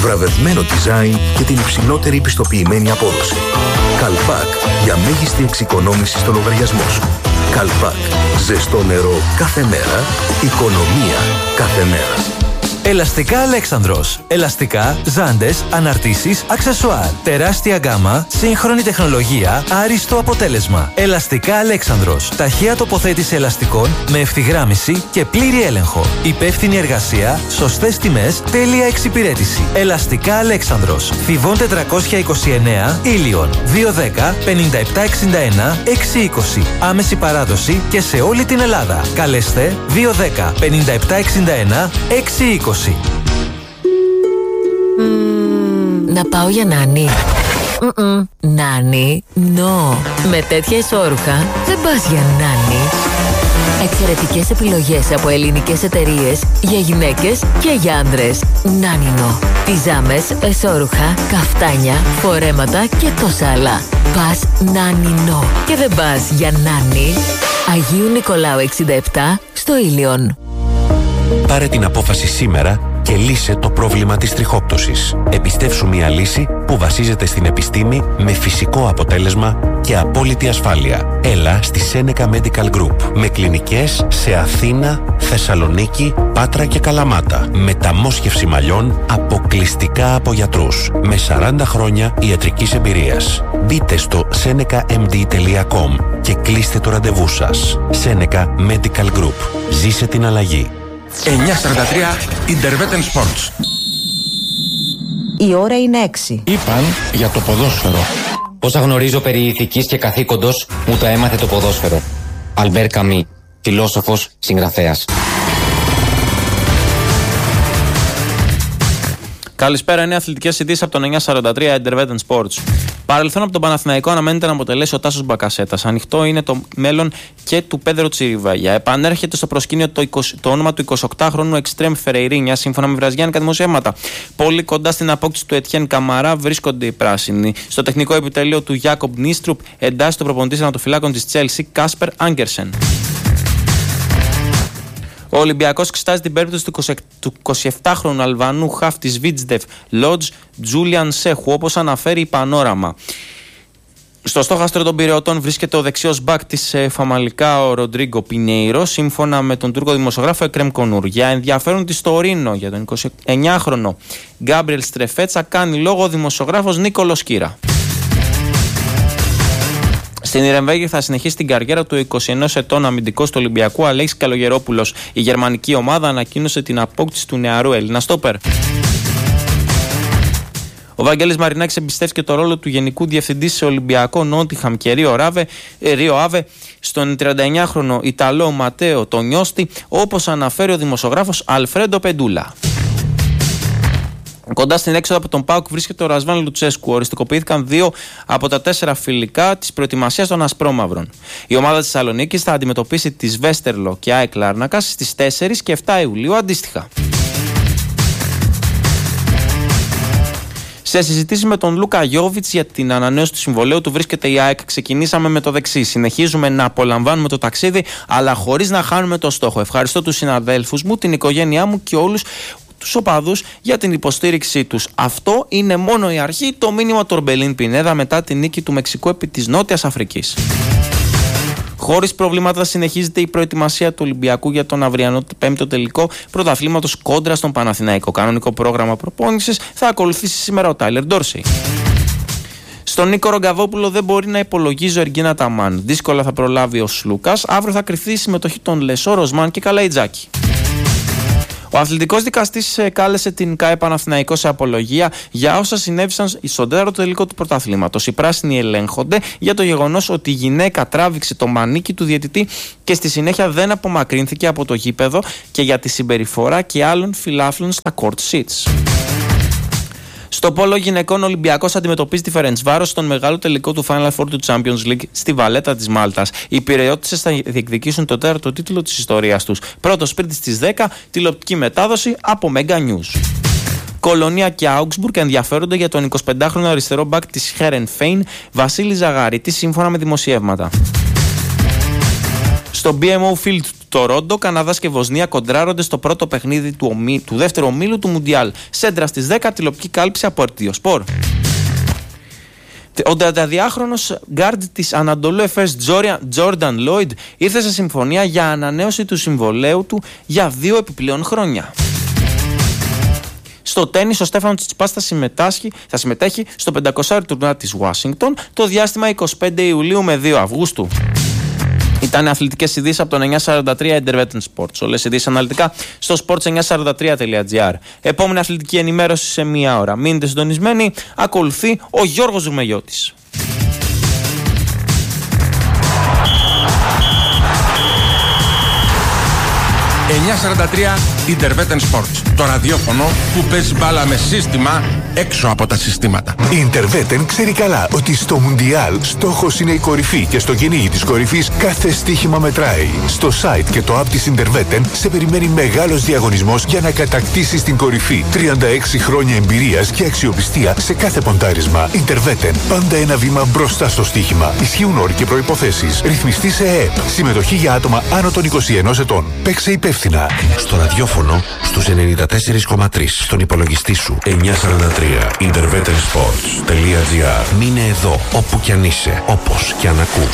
βραβευμένο design και την υψηλότερη πιστοποιημένη απόδοση. Καλπάκ, για μέγιστη εξοικονόμηση στο λογαριασμό σου. Καλπάκ, ζεστό νερό κάθε μέρα, οικονομία κάθε μέρα. Ελαστικά Αλέξανδρος. Ελαστικά, ζάντες, αναρτήσεις, αξεσουάρ. Τεράστια γκάμα, σύγχρονη τεχνολογία, άριστο αποτέλεσμα. Ελαστικά Αλέξανδρος. Ταχεία τοποθέτηση ελαστικών με ευθυγράμμιση και πλήρη έλεγχο. Υπεύθυνη εργασία, σωστές τιμές, τέλεια εξυπηρέτηση. Ελαστικά Αλέξανδρος. Θηβών 429, Ήλιον. 210 5761 620. Άμεση παράδοση και σε όλη την Ελλάδα. Καλέστε 210 5761 620. Να πάω για νάνι. Νάνι, no. Με τέτοια ισόρουχα δεν πας για νάνι. Εξαιρετικές επιλογές από ελληνικές εταιρείες για γυναίκες και για άντρες. Νάνινο. Πιζάμες, εσόρουχα, καφτάνια, φορέματα και τόσα άλλα. Πας Νάνινο. Και δεν πας για νάνι. Αγίου Νικολάου 67 στο Ήλιον. Πάρε την απόφαση σήμερα και λύσε το πρόβλημα της τριχόπτωσης. Εμπιστεύσου μια λύση που βασίζεται στην επιστήμη με φυσικό αποτέλεσμα και απόλυτη ασφάλεια. Έλα στη Seneca Medical Group με κλινικές σε Αθήνα, Θεσσαλονίκη, Πάτρα και Καλαμάτα. Μεταμόσχευση μαλλιών αποκλειστικά από γιατρούς. Με 40 χρόνια ιατρικής εμπειρίας. Μπείτε στο senecamd.com και κλείστε το ραντεβού σας. Seneca Medical Group. Ζήσε την αλλαγή. 9:43 Intervetten Sports. Η ώρα είναι 6. Είπαν για το ποδόσφαιρο. Όσα γνωρίζω περί ηθικής και καθήκοντος, μου το έμαθε το ποδόσφαιρο. Αλμπέρ Καμί, φιλόσοφος, συγγραφέας. Καλησπέρα, είναι αθλητικές ειδήσεις από τον 943 Intervetten Sports. Παρελθόν από τον Παναθηναϊκό αναμένεται να αποτελέσει ο Τάσος Μπακασέτας. Ανοιχτό είναι το μέλλον και του Πέδρο Τσιριβάγια. Επανέρχεται στο προσκήνιο το όνομα του 28χρονου Εξτρέμ Φερεϊρίνια, σύμφωνα με βραζιάνικα δημοσιεύματα. Πολύ κοντά στην απόκτηση του Ετιέν Καμαρά βρίσκονται οι πράσινοι. Στο τεχνικό επιτελείο του Γιάκομπ Νίστρουπ εντάσσει το προπονητή ανατοφυλάκων της Τσέλσι Κάσπερ Άγκερσεν. Ο Ολυμπιακός εξετάζει την περίπτωση του 27χρονου Αλβανού χαφ της Βίτζδεφ Λότζ Τζούλιαν Σέχου, όπως αναφέρει η Πανόραμα. Στο στόχαστρο των Πειραιωτών βρίσκεται ο δεξιός μπακ της Φαμαλικά, ο Ροντρίγκο Πινέιρο, σύμφωνα με τον Τούρκο δημοσιογράφο Εκρέμ Κονούρ. Για ενδιαφέρον της Τωρίνο για τον 29χρονο Γκάμπριελ Στρεφέτσα κάνει λόγο ο δημοσιογράφος Νίκολος Κύρα. Στην Ιρεμβέργη θα συνεχίσει την καριέρα του 21 ετών αμυντικός του Ολυμπιακού Αλέξης Καλογερόπουλος. Η γερμανική ομάδα ανακοίνωσε την απόκτηση του νεαρού Έλληνα στόπερ. Ο Βαγγέλης Μαρινάκης εμπιστεύτηκε το ρόλο του Γενικού Διευθυντή σε Ολυμπιακό Νότιχαμ και Ρίο Άβε στον 39χρονο Ιταλό Ματέο Τονιώστη, όπως αναφέρει ο δημοσιογράφος Αλφρέντο Πεντούλα. Κοντά στην έξοδο από τον ΠΑΟΚ βρίσκεται ο Ρασβάν Λουτσέσκου. Οριστικοποιήθηκαν 2 από τα 4 φιλικά της προετοιμασίας των Ασπρόμαυρων. Η ομάδα της Θεσσαλονίκης θα αντιμετωπίσει τις Βέστερλο και ΑΕΚ Λάρνακας στις 4 και 7 Ιουλίου αντίστοιχα. Σε συζητήσεις με τον Λούκα Γιόβιτς για την ανανέωση του συμβολαίου του βρίσκεται η ΑΕΚ. Ξεκινήσαμε με το δεξί. Συνεχίζουμε να απολαμβάνουμε το ταξίδι, αλλά χωρίς να χάνουμε το στόχο. Ευχαριστώ τους συναδέλφους μου, την οικογένειά μου και όλους τους οπαδούς για την υποστήριξή τους. Αυτό είναι μόνο η αρχή. Το μήνυμα του Ορμπελίν Πινέδα μετά την νίκη του Μεξικού επί της Νότιας Αφρικής. Χωρίς προβλήματα συνεχίζεται η προετοιμασία του Ολυμπιακού για τον αυριανό 5ο τελικό πρωταθλήματος κόντρα στον Παναθηναϊκό. Κανονικό πρόγραμμα προπόνησης θα ακολουθήσει σήμερα ο Τάιλερ Ντόρσεϊ. Στον Νίκο Ρογκαβόπουλο δεν μπορεί να υπολογίζει ο Εργίνα Ταμάν. Δύσκολα θα προλάβει ο Σλούκας. Αύριο θα κρυφθεί η συμμετοχή των Λεσό, Ροσμάν και Καλαϊτζάκη. Ο αθλητικός δικαστής κάλεσε την ΚΑΕ Παναθηναϊκό σε απολογία για όσα συνέβησαν στον 4ο τελικό του πρωταθλήματος. Οι πράσινοι ελέγχονται για το γεγονός ότι η γυναίκα τράβηξε το μανίκι του διαιτητή και στη συνέχεια δεν απομακρύνθηκε από το γήπεδο και για τη συμπεριφορά και άλλων φιλάθλων στα court seats. Στο πόλο γυναικών, ο Ολυμπιακός αντιμετωπίζει τη Φερεντσβάρος στον μεγάλο τελικό του Final Four του Champions League στη Βαλέτα της Μάλτας. Οι Πειραιώτισσες θα διεκδικήσουν το 4ο τίτλο της ιστορίας τους. Πρώτο σπίτι στις 10, τηλεοπτική μετάδοση από Mega News. Κολονία και Augsburg ενδιαφέρονται για τον 25χρονο αριστερό μπακ της Heerenveen Βασίλη Ζαγαρίτη, σύμφωνα με δημοσιεύματα. Στο BMO Field Τορόντο, Καναδάς και Βοσνία κοντράρονται στο πρώτο παιχνίδι του δεύτερου ομίλου του Μουντιάλ. Σέντρα στις 10, τηλεοπτική κάλυψη από Αρτιοσπορ. Ο 32χρονος γκάρντ της Ανατολού Εφές Τζόρνταν Λόιντ ήρθε σε συμφωνία για ανανέωση του συμβολαίου του για 2 επιπλέον χρόνια. Στο τένις, ο Στέφανος Τσιτσιπάς θα συμμετέχει στο 500 τουρνουά της Ουάσιγκτον το διάστημα 25 Ιουλίου με 2 Αυγούστου. Ήταν αθλητικές ειδήσεις από τον 943 Intervetten Sports. Όλες οι ειδήσεις αναλυτικά στο sports943.gr. Επόμενη αθλητική ενημέρωση σε 1 ώρα. Μείνετε συντονισμένοι. Ακολουθεί ο Γιώργος Ζουμεγιώτης. 943 Intervetten Sports. Το ραδιόφωνο που παίζει μπάλα με σύστημα έξω από τα συστήματα. Η Intervetten ξέρει καλά ότι στο Μουντιάλ στόχος είναι η κορυφή και στο κυνήγι της κορυφής κάθε στοίχημα μετράει. Στο site και το app της Intervetten σε περιμένει μεγάλος διαγωνισμός για να κατακτήσεις την κορυφή. 36 χρόνια εμπειρίας και αξιοπιστία σε κάθε ποντάρισμα. Intervetten. Πάντα ένα βήμα μπροστά στο στοίχημα. Ισχύουν όροι και προϋποθέσεις. Ρυθμιστή σε ΕΕΠ. Συμμετοχή για άτομα άνω των 21 ετών. Παίξε υπεύθυνα. Στο ραδιόφωνο στους 94,3. Στον υπολογιστή σου 943 intervettensports.gr. Μείνε εδώ όπου κι αν είσαι, όπως κι αν ακούς.